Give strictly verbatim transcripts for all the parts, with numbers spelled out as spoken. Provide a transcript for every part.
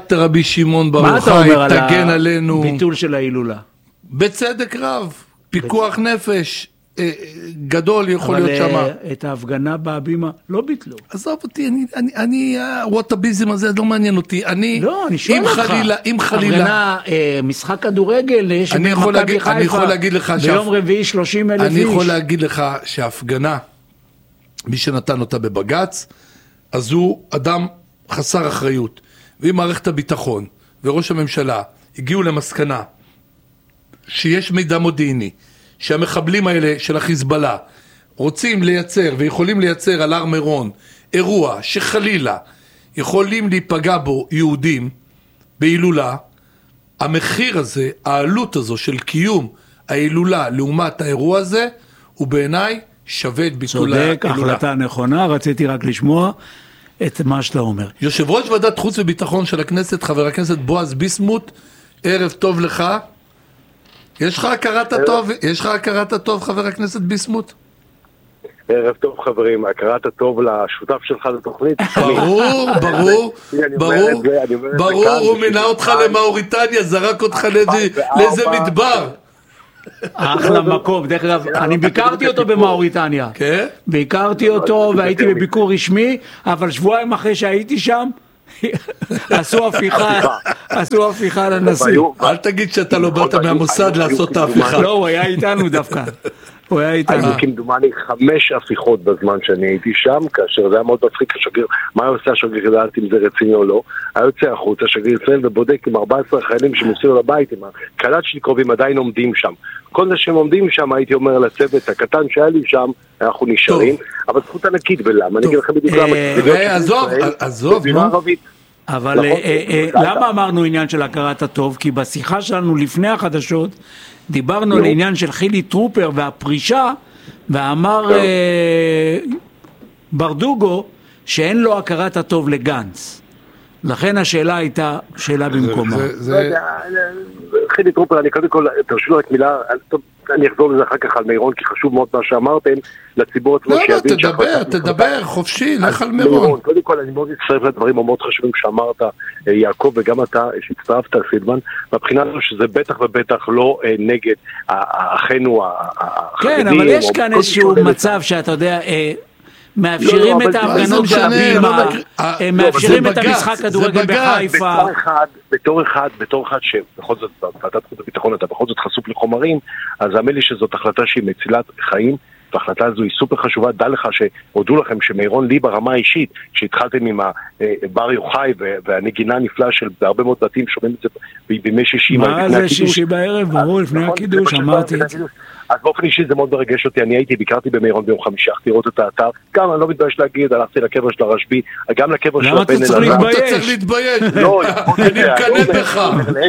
סייעתא רבי שמעון בר יוחאי, תגן עלינו. ביטול של ההילולה. בצדק רב, פיקוח נפש גדול יכול להיות שמה. אבל את ההפגנה בהבימה לא ביטלו. עזוב אותי, אני, אני, אני, הווטאביזם הזה לא מעניין אותי. אני, לא, אני שואל אותך. חלילה, אם חלילה. הפגנה, משחק כדורגל, יש במכבי חיפה. אני יכול להגיד לך, ביום רביעי שלושים אלף איש. אני יכול להגיד לך שההפגנה, מי שנתן אותה בבגץ, אז הוא אדם חסר אחריות. ואם מערכת הביטחון וראש הממשלה הגיעו למסקנה שיש מידע מודיעיני, שהמחבלים האלה של החיזבאללה רוצים לייצר ויכולים לייצר על הר מירון אירוע שחלילה יכולים להיפגע בו יהודים בהילולה, המחיר הזה, העלות הזו של קיום ההילולה לעומת האירוע הזה, הוא בעיניי שווה את ביטול ההילולה. צודק, החלטה נכונה, רציתי רק לשמוע את מה שאתה אומר. יושב ראש ועדת חוץ וביטחון של הכנסת, חבר הכנסת בועז ביסמוט, ערב טוב לך. יש לך הכרת הטוב, יש לך הכרת הטוב, חבר הכנסת ביסמוט? ערב טוב חברים, הכרת הטוב לשותף שלך לתוכנית. ברור, ברור, ברור, ברור, הוא מינה אותך למאוריטניה, זרק אותך לאיזה מדבר. אחלה מקום, דרך אגב, אני ביקרתי אותו במאוריטניה. כן? ביקרתי אותו והייתי בביקור רשמי, אבל שבועיים אחרי שהייתי שם, עשו הפיכה, עשו הפיכה לנשיא. אל תגיד שאתה לא באת מהמוסד לעשות את ההפיכה. לא, הוא היה איתנו דווקא. הוא היה איתנו. היו כמדומני חמש הפיכות בזמן שאני הייתי שם, כאשר זה היה מאוד מצחיק השגריר, מה עושה השגריר, ידעתי אם זה רציני או לא, היה יוצא החוצה, השגריר ישראל ובודק עם ארבעה עשר חיילים שמוסים לבית, עם הקלט שלי קרובים עדיין עומדים שם. כל זה שהם עומדים שם, הייתי אומר לצוות הקטן שהיה לי שם, אנחנו נשארים, אבל זכות ענקית, ולמה? אני אגיד לכם בדיוק למה. עזוב, עזוב, אבל למה אמרנו עניין של הכרת הטוב? כי בשיחה שלנו לפני החדשות, דיברנו על עניין של חילי טרופר והפרישה, ואמר ברדוגו שאין לו הכרת הטוב לגנץ. לכן השאלה הייתה שאלה במקומה. חילי טרופר, אני קודם כל, תרשו לו רק מילה, אני אחזור לזה אחר כך על מירון, כי חשוב מאוד מה שאמרתם לציבור עצמו. לא, לא, תדבר, תדבר, חופשי, לך על מירון. קודם כל, אני מאוד אצטרף לדברים המאוד חשובים שאמרת, יעקב, וגם אתה שהצטרפת, סילבן, מבחינה זו שזה בטח ובטח לא נגד אחינו החרדים. כן, אבל יש כאן איזשהו מצב שאתה יודע, מאפשרים את ההפגנות בהבימה, מאפשרים את המשחק כדורגל בחיפה. בתור אחד, בתור אחד שבכל זאת, ועדת חוץ וביטחון, אתה בכל זאת חשוף לחומרים, אז האמן לי שזאת החלטה שהיא מצילת חיים, וההחלטה הזו היא סופר חשובה. דע לך שהודו לכם שמירון לי ברמה האישית, שהתחלתם עם בר יוחאי והנגינה הנפלאה של בהרבה מאוד בתים, שומעים את זה בימי שישי. מה זה שישי בערב? ברור, לפני הקידוש, אמרתי את זה. אז באופן אישי זה מאוד מרגש אותי, אני הייתי, ביקרתי במירון ביום חמישי, הלכתי לראות את האתר, גם אני לא מתבייש להגיד, הלכתי לקבר של הרשב"י, גם לקבר של הבן אלעזר. למה אתה צריך להתבייש? לא, אני מקנא בך,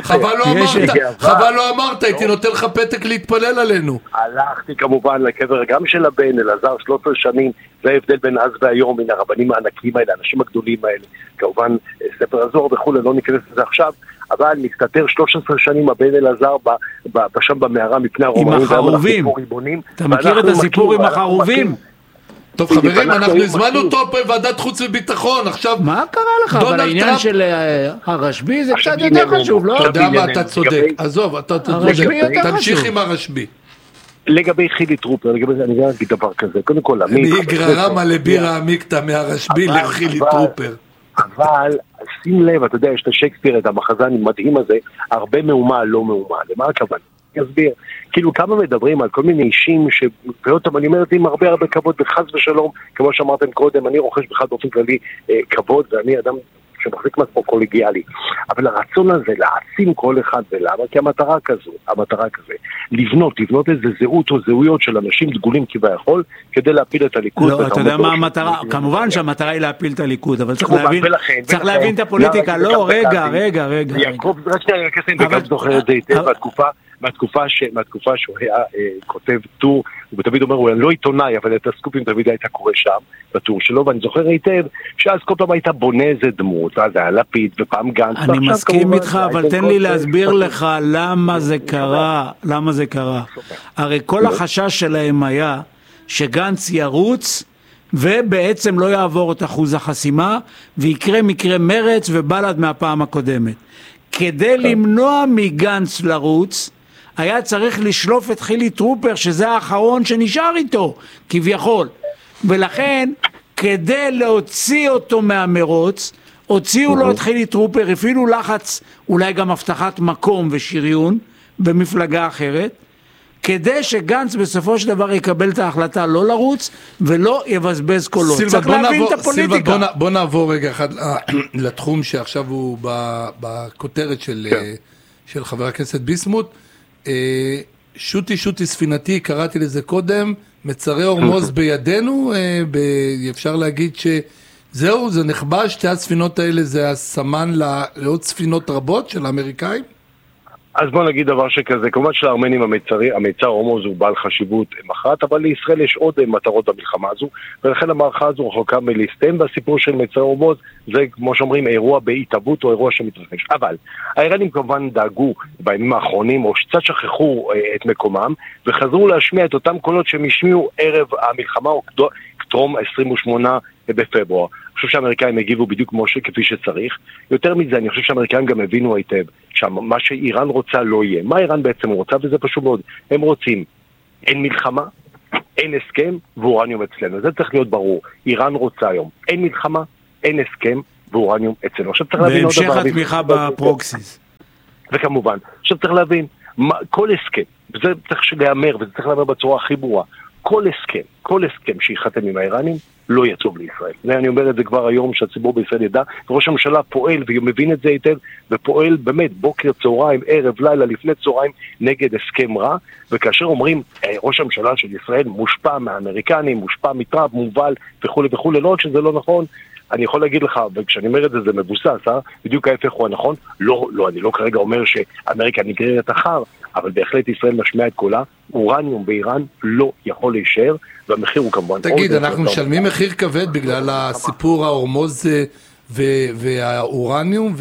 חבל לא אמרת, הייתי נותן לך פתק להתפלל עלינו. הלכתי כמובן לקבר גם של הבן אלעזר, שלוש עשרה שנים, זה ההבדל בין אז והיום, מן הרבנים הענקים האלה, האנשים הגדולים האלה, כמובן ספר הזוהר וכו', לא ניכנס לזה עכשיו, אבל מסתתר שלוש עשרה שנים הבן אלעזר שם במערה מפני הרומאים. עם החרובים. אתה מכיר את הסיפור עם החרובים? טוב חברים, אנחנו הזמנו אותו בוועדת חוץ וביטחון, עכשיו... מה קרה לך? אבל העניין של הרשב"י זה קצת יותר חשוב, לא? אתה יודע מה, אתה צודק. עזוב, אתה צודק. תמשיך עם הרשב"י. לגבי חילי טרופר, לגבי זה אני גם אגיד דבר כזה. קודם כל, עמיק... אני גררה מלא בירה עמיקתא מהרשב"י לחילי טרופר. אבל שים לב, אתה יודע, יש את השייקספיר, את המחזן המדהים הזה, הרבה מהומה לא מהומה. למה הכוונה? יסביר. כאילו כמה מדברים על כל מיני אישים שבאותם אני אומרת עם הרבה הרבה כבוד וחס ושלום, כמו שאמרתם קודם, אני רוכש בכלל באופן כללי אה, כבוד, ואני אדם שמחזיק מעצמו קולגיאלי. אבל הרצון הזה להעצים כל אחד, ולמה? כי המטרה כזו, המטרה כזה, לבנות, לבנות איזה זהות או זהויות של אנשים דגולים כביכול, כדי להפיל את הליכוד. לא, אתה יודע מה המטרה? כמובן שהמטרה היא להפיל את הליכוד, אבל צריך להבין, צריך להבין את הפוליטיקה. לא, רגע, רגע, רגע. יעקב, רק שנייה, רק עשיתי, וגם זוכר את זה היטב, בתקופה, מהתקופה, ש... מהתקופה שהוא היה אה, כותב טור, הוא תמיד אומר, הוא לא עיתונאי, אבל את הסקופים תמיד הייתה קורא שם, בטור שלו, ואני זוכר היטב, שאז כל פעם הייתה בונה איזה דמות, אז היה לפיד ופעם גנץ. אני מסכים איתך, אבל תן לי להסביר לך למה זה קרה, למה זה קרה. הרי כל החשש שלהם היה, שגנץ ירוץ, ובעצם לא יעבור את אחוז החסימה, ויקרה מקרה מרץ ובל"ד מהפעם הקודמת. כדי למנוע מגנץ לרוץ, היה צריך לשלוף את חילי טרופר, שזה האחרון שנשאר איתו, כביכול. ולכן, כדי להוציא אותו מהמרוץ, הוציאו לו את חילי טרופר, הפעילו לחץ, אולי גם הבטחת מקום ושריון, במפלגה אחרת, כדי שגנץ בסופו של דבר יקבל את ההחלטה לא לרוץ, ולא יבזבז קולות. צריך להבין את הפוליטיקה. סילבן, בוא, בוא נעבור רגע אחד לתחום שעכשיו הוא בכותרת של, של חבר הכנסת ביסמוט. שוטי שוטי ספינתי, קראתי לזה קודם, מצרי הורמוז בידינו, אפשר להגיד שזהו, זה נכבש, שתי הספינות האלה זה הסמן לעוד ספינות רבות של האמריקאים? אז בוא נגיד דבר שכזה, כמובן שלארמנים המצרי, המצר הורמוז הוא בעל חשיבות מכרעת, אבל לישראל יש עוד מטרות במלחמה הזו, ולכן המערכה הזו רחוקה מלהסתיים, והסיפור של מצר הורמוז זה כמו שאומרים אירוע בהתהוות או אירוע שמתרחש. אבל האיראנים כמובן דאגו בימים האחרונים, או שקצת שכחו את מקומם, וחזרו להשמיע את אותם קולות שהם השמיעו ערב המלחמה או טרום עשרים ושמונה בפברואר. אני חושב שהאמריקאים הגיבו בדיוק כמו שכפי שצריך. יותר מזה, אני חושב שהאמריקאים גם הבינו היטב שמה שאיראן רוצה לא יהיה. מה איראן בעצם רוצה? וזה פשוט מאוד. הם רוצים, אין מלחמה, אין הסכם, ואורניום אצלנו. זה צריך להיות ברור. איראן רוצה היום, אין מלחמה, אין הסכם, ואורניום אצלנו. עכשיו צריך להבין עוד דבר. בהמשך התמיכה בפרוקסיס. וכמובן, עכשיו צריך להבין, מה, כל הסכם, וזה צריך להיאמר, וזה צריך להיאמר בצורה הכי ברורה, כל הסכם, כל הסכם שיחתם עם האיראנים, לא יצוב לישראל. ואני אומר את זה כבר היום, שהציבור בישראל ידע, וראש הממשלה פועל, והוא מבין את זה היטב, ופועל באמת בוקר, צהריים, ערב, לילה, לפני צהריים, נגד הסכם רע, וכאשר אומרים, ראש הממשלה של ישראל מושפע מהאמריקנים, מושפע מטראמפ, מובל, וכו' וכו', לא רק שזה לא נכון, אני יכול להגיד לך, וכשאני אומר את זה, זה מבוסס, אה? בדיוק ההפך הוא הנכון, לא, לא, אני לא כרגע אומר שאמריקה נגררת אחר, אבל בהחלט ישראל משמע את קולה, אורניום באיראן לא יכול להישאר, והמחיר הוא כמובן... תגיד, אנחנו משלמים מחיר כבד בגלל הסיפור ההורמוז והאורניום,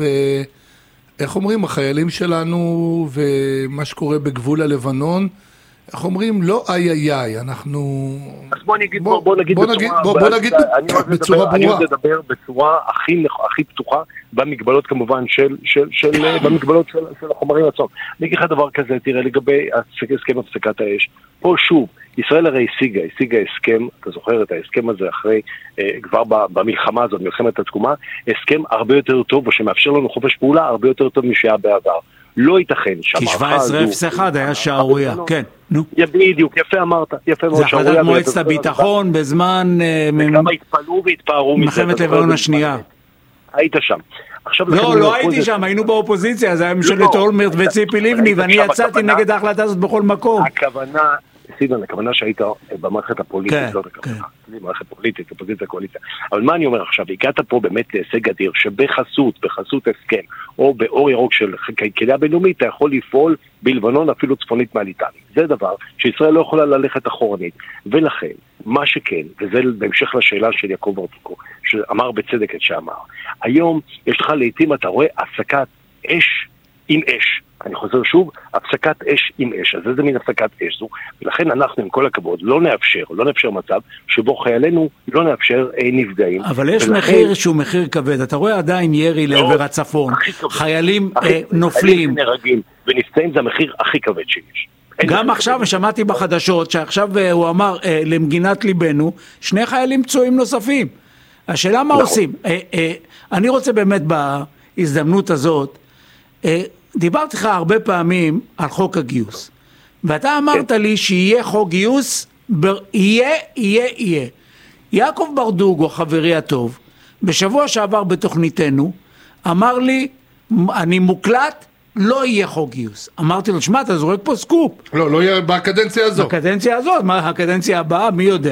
ואיך אומרים, החיילים שלנו ומה שקורה בגבול הלבנון, איך אומרים, לא איי איי איי, אנחנו... אז בוא נגיד, בוא, בוא נגיד בוא בצורה... נגיד, בוא, בוא נגיד בצורה ברורה. אני רוצה לדבר בצורה הכי, הכי פתוחה, במגבלות כמובן של, של, של, במגבלות של, של החומרים עצמם. אני אגיד לך דבר כזה, תראה, לגבי הסכם הפסקת האש. פה שוב, ישראל הרי השיגה, השיגה הסכם, אתה זוכר את ההסכם הזה אחרי, אה, כבר במלחמה הזאת, מלחמת התקומה, הסכם הרבה יותר טוב, ושמאפשר לנו חופש פעולה הרבה יותר טוב משהיה בעבר. לא ייתכן כי שבע עשרה אפס אחת היה שערוריה, כן, נו. בדיוק, יפה אמרת, יפה מאוד. זה החלטת מועצת הביטחון בזמן... וכמה התפלאו והתפארו מזה. מלחמת לבנון השנייה. היית שם. לא, לא הייתי שם, היינו באופוזיציה, זה היה ממשלת אולמרט וציפי לבני, ואני יצאתי נגד ההחלטה הזאת בכל מקום. הכוונה... סידון, הכוונה שהיית במערכת הפוליטית, זאת הכוונה, מערכת פוליטית, אופוזיציה, קואליציה. אבל מה אני אומר עכשיו? הגעת פה באמת להישג אדיר, שבחסות, בחסות הסכם, או באור ירוק של קהילה בינלאומית, אתה יכול לפעול בלבנון אפילו צפונית מהליטני. זה דבר שישראל לא יכולה ללכת אחורנית. ולכן, מה שכן, וזה בהמשך לשאלה של יעקב ברדוגו, שאמר בצדק את שאמר, היום יש לך לעתים, אתה רואה, הפסקת אש עם אש. אני חוזר שוב, הפסקת אש עם אש, אז איזה מין הפסקת אש זו, ולכן אנחנו עם כל הכבוד לא נאפשר, לא נאפשר מצב שבו חיילינו לא נאפשר אה, נפגעים. אבל יש ולכן... מחיר שהוא מחיר כבד, אתה רואה עדיין ירי לא, לעבר הצפון, חיילים הכי, אה, נופלים. חיילים נהרגים ונפצעים זה המחיר הכי כבד שיש. גם עכשיו שמעתי בחדשות שעכשיו אה, הוא אמר אה, למגינת ליבנו, שני חיילים פצועים נוספים. השאלה מה נכון. עושים? אה, אה, אני רוצה באמת בהזדמנות הזאת, אה, דיברתי לך הרבה פעמים על חוק הגיוס, ואתה אמרת לי שיהיה חוק גיוס, יהיה, יהיה, יהיה. יעקב ברדוגו, חברי הטוב, בשבוע שעבר בתוכניתנו, אמר לי, אני מוקלט, לא יהיה חוק גיוס. אמרתי לו, שמע, אתה זורק פה סקופ. לא, לא יהיה בקדנציה הזאת. בקדנציה הזאת, מה הקדנציה הבאה, מי יודע.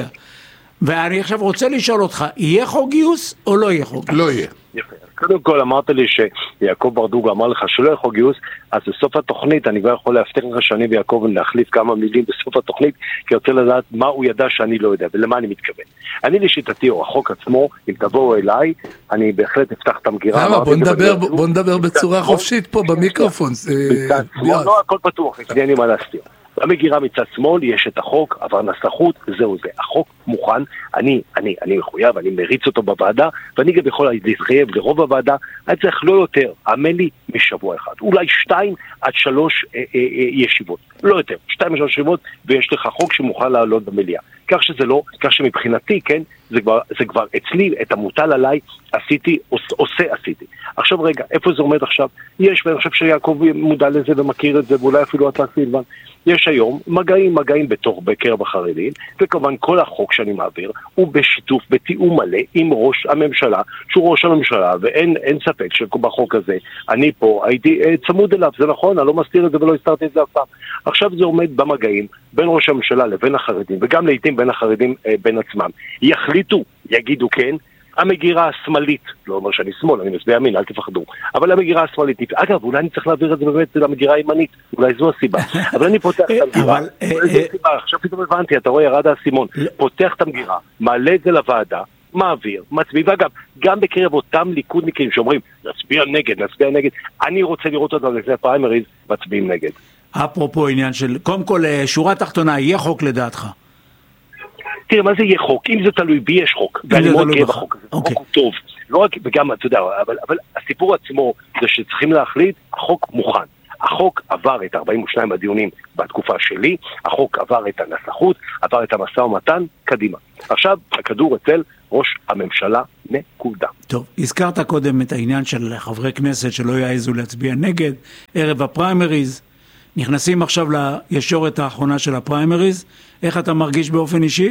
ואני עכשיו רוצה לשאול אותך, יהיה חוק גיוס או לא יהיה חוק גיוס? לא יהיה. יפה. קודם כל אמרת לי שיעקב ברדוגו אמר לך שלא יכול גיוס, אז בסוף התוכנית אני כבר יכול להבטיח לך שאני ויעקב להחליף כמה מילים בסוף התוכנית, כי אני רוצה לדעת מה הוא ידע שאני לא יודע ולמה אני מתכוון. אני לשיטתי או החוק עצמו, אם תבואו אליי, אני בהחלט אפתח את המגירה. למה? בוא נדבר, בוא נדבר בצורה חופשית פה במיקרופון. לא, הכל פתוח, אני אין לי מה להסתיר. במגירה מצד שמאל יש את החוק, עבר נסחות, זהו זה. החוק מוכן, אני, אני, אני מחויב, אני מריץ אותו בוועדה, ואני גם יכול להתחייב לרוב הוועדה, אני צריך לא יותר, האמן לי, משבוע אחד. אולי שתיים עד שלוש אה, אה, אה, ישיבות. לא יותר, שתיים עד שלוש ישיבות, ויש לך חוק שמוכן לעלות במליאה. כך שזה לא, כך שמבחינתי, כן, זה כבר, זה כבר אצלי, את המוטל עליי, עשיתי, עוש, עושה, עשיתי. עכשיו רגע, איפה זה עומד עכשיו? יש, ואני חושב שיעקב מודע לזה ומכיר את זה, ואולי אפילו אתה סילבן. יש היום מגעים, מגעים בתוך, בקרב החרדים, וכמובן כל החוק שאני מעביר הוא בשיתוף, בתיאום מלא עם ראש הממשלה, שהוא ראש הממשלה, ואין אין ספק שבחוק הזה, אני פה הייתי אה, צמוד אליו, זה נכון, אני לא מסתיר את זה ולא הסתרתי את זה אף פעם. עכשיו זה עומד במגעים בין ראש הממשלה לבין החרדים, וגם לעתים בין החרדים אה, בין עצמם. יחליטו, יגידו כן, המגירה השמאלית, לא אומר שאני שמאל, אני מצביע ימין, אל תפחדו, אבל המגירה השמאלית, אגב, אולי אני צריך להעביר את זה באמת למגירה הימנית, אולי זו הסיבה, אבל אני פותח את המגירה, עכשיו פתאום הבנתי, אתה רואה, ירד האסימון, פותח את המגירה, מעלה את זה לוועדה, מעביר, מצביע, ואגב, גם בקרב אותם ליכודניקים שאומרים, נצביע נגד, נצביע נגד, אני רוצה לראות אותם לפני הפריימריז, מצביעים נגד. אפרופו עניין של, קודם כל, שורה תחתונה, יהיה חוק לדעתך? תראה, מה זה יהיה חוק? אם זה תלוי בי, יש חוק. ואני מאוד גאה בחוק הזה. החוק הוא טוב. לא רק, וגם, אתה יודע, אבל, אבל הסיפור עצמו זה שצריכים להחליט, החוק מוכן. החוק עבר את ארבעים ושניים הדיונים בתקופה שלי, החוק עבר את הנסחות, עבר את המשא ומתן, קדימה. עכשיו, הכדור אצל ראש הממשלה, נקודה. טוב, הזכרת קודם את העניין של חברי כנסת שלא יעזו להצביע נגד, ערב הפריימריז, נכנסים עכשיו לישורת האחרונה של הפריימריז, איך אתה מרגיש באופן אישי?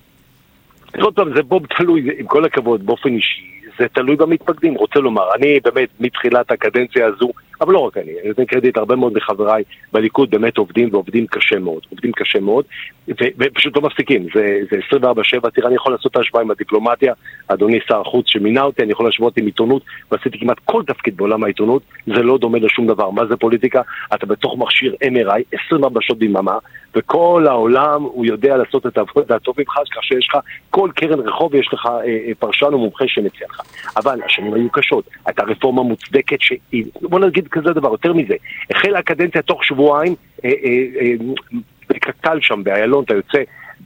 עוד פעם, זה בוב תלוי, עם כל הכבוד, באופן אישי, זה תלוי במתפקדים, רוצה לומר, אני באמת מתחילת הקדנציה הזו, אבל לא רק אני, אני נותן קרדיט הרבה מאוד מחבריי בליכוד, באמת עובדים ועובדים קשה מאוד, עובדים קשה מאוד, ופשוט לא מפסיקים, זה, זה עשרים וארבע שבע, תראה, אני יכול לעשות את ההשוואה עם הדיפלומטיה, אדוני שר החוץ שמינה אותי, אני יכול להשוות עם עיתונות, ועשיתי כמעט כל תפקיד בעולם העיתונות, זה לא דומה לשום דבר, מה זה פוליטיקה? אתה בתוך מכשיר אם אר איי, עשרים וארבע שעות ביממה, וכל העולם הוא יודע לעשות את העבודה הטוב ממך, כך שיש לך כל קרן רחוב ויש לך אה, אה, פרשן ומומחה שמציע לך. אבל השנים היו קשות, הייתה רפורמה מוצדקת שהיא, בוא נגיד כזה דבר, יותר מזה, החלה הקדנציה תוך שבועיים, אה, אה, אה, בקקל שם, באיילון, אתה יוצא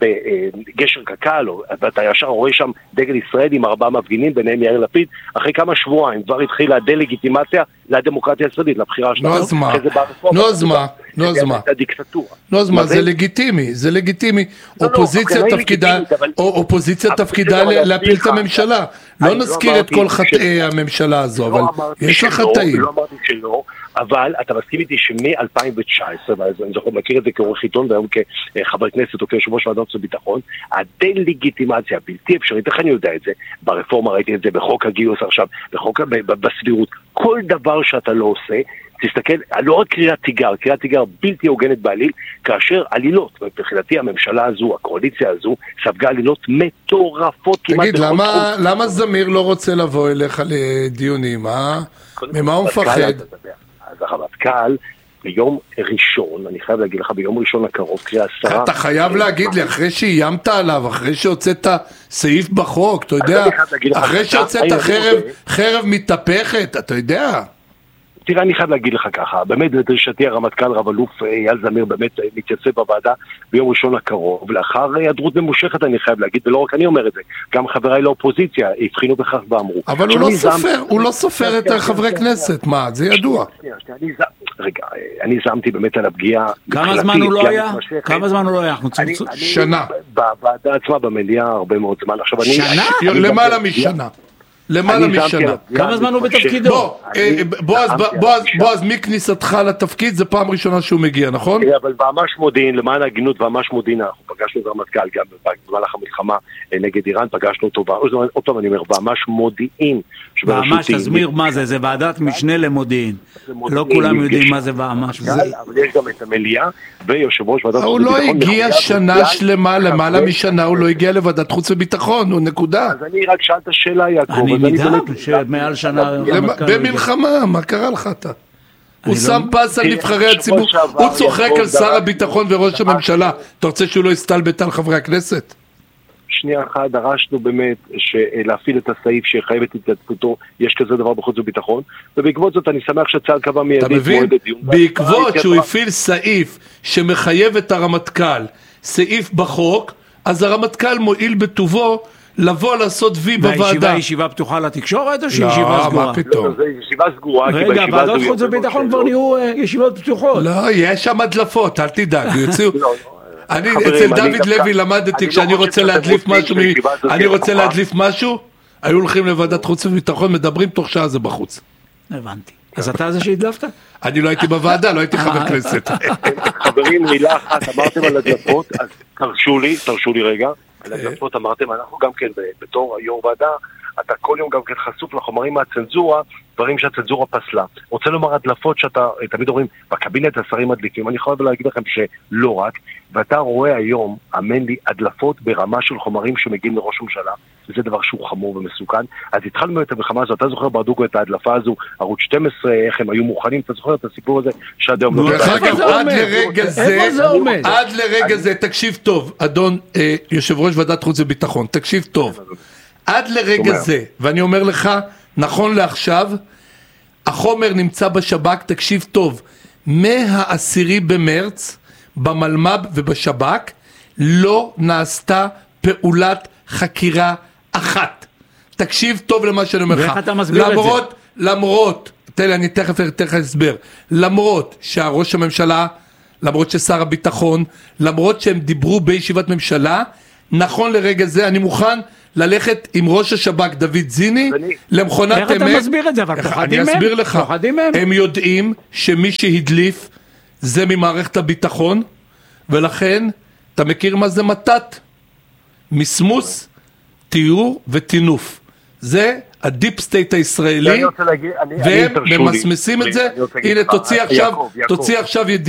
בגשר קקל, ואתה ישר רואה שם דגל ישראל עם ארבעה מפגינים, ביניהם יאיר לפיד, אחרי כמה שבועיים כבר התחילה הדלגיטימציה לדמוקרטיה הישראלית, לבחירה שלנו. נו אז מה, נו אז מה, נו אז מה, נו אז מה, זה לגיטימי, זה לגיטימי, אופוזיציה תפקידה, אופוזיציה תפקידה להפיל את הממשלה, לא נזכיר את כל חטאי הממשלה הזו, אבל יש לה חטאים. לא אמרתי שלא, אבל אתה מסכים איתי שמ-אלפיים תשע עשרה, ואני זוכר, מכיר את זה כעורך עיתון, והיום כחבר כנסת או כיושב ראש ועדת חוץ וביטחון, הדלגיטימציה בלתי אפשרית, איך אני יודע את זה? ברפורמה ראיתי את זה, בחוק הגיוס עכשיו, בחוק, בסבירות, כל דבר שאתה לא עושה, תסתכל, לא רק קריאת תיגר, קריאת תיגר בלתי הוגנת בעליל, כאשר עלילות, מבחינתי הממשלה הזו, הקואליציה הזו, ספגה עלילות מטורפות כמעט. תגיד, למה, למה זמיר לא רוצה לבוא אליך לדיונים, אה? ממה הוא מפחד? אז הרמטכ"ל, ביום ראשון, אני חייב להגיד לך, ביום ראשון הקרוב, קריאה עשרה... אתה חייב להגיד לי, אחרי שאיימת עליו, אחרי שהוצאת סעיף בחוק, אתה יודע, אחרי שהוצאת חרב מתהפכת, אתה יודע... תראה, אני חייב להגיד לך ככה, באמת לדרישתי הרמטכ"ל רב אלוף אייל זמיר באמת מתייצב בוועדה ביום ראשון הקרוב, ולאחר היעדרות ממושכת אני חייב להגיד, ולא רק אני אומר את זה, גם חבריי לאופוזיציה הבחינו בכך ואמרו. אבל הוא לא סופר, הוא לא סופר את חברי כנסת, מה, זה ידוע. רגע, אני זמתי באמת על הפגיעה. כמה זמן הוא לא היה? כמה זמן הוא לא היה? שנה. בוועדה עצמה במליאה הרבה מאוד זמן. שנה? למעלה משנה. למעלה משנה. כמה זמן הוא בתפקידו? בועז, מכניסתך לתפקיד זה פעם ראשונה שהוא מגיע, נכון? אבל ממש מודיעין, למען ההגינות וממש מודיעין, אנחנו פגשנו את הרמטכ"ל גם במהלך המלחמה נגד איראן, פגשנו אותו, עוד פעם אני אומר, ממש מודיעין. ממש, תסביר מה זה, זה ועדת משנה למודיעין. לא כולם יודעים מה זה ממש. אבל יש גם את המליאה ויושב ראש ועדת חוץ וביטחון. הוא לא הגיע שנה שלמה, למעלה משנה, הוא לא הגיע לוועדת חוץ וביטחון, הוא נקודה. אז אני רק שאלת שאלה, יעקב. אני נדהב שמעל שנה... במלחמה, מה קרה לך אתה? הוא שם פס על נבחרי הציבור, הוא צוחק על שר הביטחון וראש הממשלה. אתה רוצה שהוא לא יסתלבט על חברי הכנסת? שנייה אחת דרשנו באמת להפעיל את הסעיף שיחייב את התייצבותו, יש כזה דבר בחוץ וביטחון, ובעקבות זאת אני שמח שצה"ל קבע מיידית. אתה מבין? בעקבות שהוא הפעיל סעיף שמחייב את הרמטכ"ל, סעיף בחוק, אז הרמטכ"ל מועיל בטובו לבוא לעשות וי בוועדה. והישיבה היא ישיבה פתוחה לתקשורת או שהיא ישיבה סגורה? לא, מה פתאום? זה ישיבה סגורה. רגע, ועדות חוץ וביטחון כבר נהיו ישיבות פתוחות. לא, יש שם הדלפות, אל תדאג, יוציאו. אני אצל דוד לוי למדתי, כשאני רוצה להדליף משהו, אני רוצה להדליף משהו, היו הולכים לוועדת חוץ וביטחון, מדברים תוך שעה זה בחוץ. הבנתי. אז אתה זה שהדלפת? אני לא הייתי בוועדה, לא הייתי חבר כנסת. חברים, מילה אחת, אמרתם על הדלפות, אז תרשו לי, תרשו לי רגע, על הדלפות אמרתם, אנחנו גם כן בתור יו"ר ועדה, אתה כל יום גם כן חשוף לחומרים מהצנזורה, דברים שהצנזורה פסלה. רוצה לומר הדלפות שאתה, תמיד אומרים, בקבינט השרים מדליפים, אני יכול להגיד לכם שלא רק, ואתה רואה היום, אמן לי, הדלפות ברמה של חומרים שמגיעים לראש הממשלה, וזה דבר שהוא חמור ומסוכן. אז התחלנו את המלחמה הזו, אתה זוכר ברדוגו את ההדלפה הזו, ערוץ שתים עשרה, איך הם היו מוכנים, אתה זוכר את הסיפור הזה, שעד היום לא... דרך אגב, עד לרגע זה, עד לרגע זה, תקשיב טוב, אדון יושב ראש ועדת חוץ וביטחון, תקשיב טוב. עד לרגע זה, ואני אומר לך, נכון לעכשיו, החומר נמצא בשב"כ, תקשיב טוב, מהעשירי במרץ, במלמ"ב ובשב"כ, לא נעשתה פעולת חקירה אחת. תקשיב טוב למה שאני אומר לך. ואיך אתה מסביר למרות, את זה? למרות, תן לי, אני תכף אתן לך הסבר. למרות שהראש הממשלה, למרות ששר הביטחון, למרות שהם דיברו בישיבת ממשלה, נכון לרגע זה, אני מוכן ללכת עם ראש השב"כ דוד זיני למכונת אמת. איך אתה מסביר את זה? אבל פוחדים מהם? אני אסביר לך. הם יודעים שמי שהדליף זה ממערכת הביטחון, ולכן אתה מכיר מה זה מתת? מסמוס, תיאור ותינוף. זה הדיפ סטייט הישראלי, והם ממסמסים את זה. הנה, תוציא עכשיו